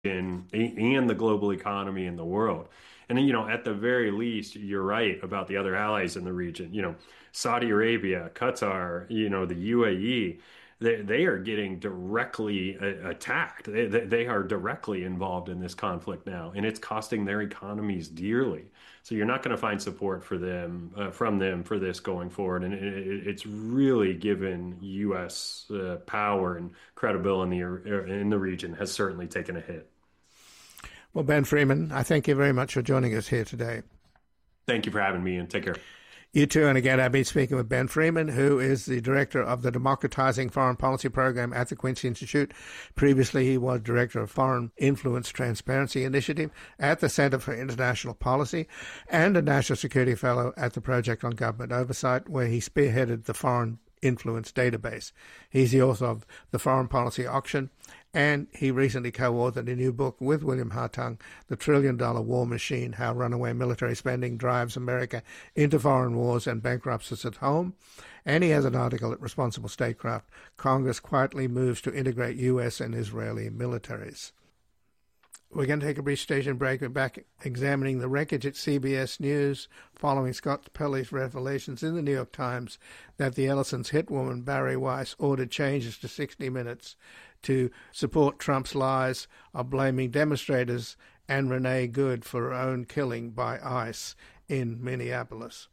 and the global economy and the world. And then, at the very least, you're right about the other allies in the region. Saudi Arabia, Qatar, the UAE, they are getting directly attacked. They are directly involved in this conflict now, and it's costing their economies dearly. So you're not going to find support for them from them for this going forward, and it's really given U.S. Power and credibility in the region has certainly taken a hit. Well, Ben Freeman, I thank you very much for joining us here today. Thank you for having me, and take care. You too. And again, I've been speaking with Ben Freeman, who is the director of the Democratizing Foreign Policy Program at the Quincy Institute. Previously, he was director of Foreign Influence Transparency Initiative at the Center for International Policy and a National Security Fellow at the Project on Government Oversight, where he spearheaded the Foreign Influence Database. He's the author of The Foreign Policy Auction, and he recently co-authored a new book with William Hartung, The $1 Trillion War Machine, How Runaway Military Spending Drives America into Foreign Wars and Bankrupts Us at Home. And he has an article at Responsible Statecraft, Congress Quietly Moves to Integrate U.S. and Israeli Militaries. We're going to take a brief station break. We're back examining the wreckage at CBS News following Scott Pelley's revelations in the New York Times that the Ellison's hit woman Bari Weiss ordered changes to 60 Minutes to support Trump's lies of blaming demonstrators and Renee Good for her own killing by ICE in Minneapolis.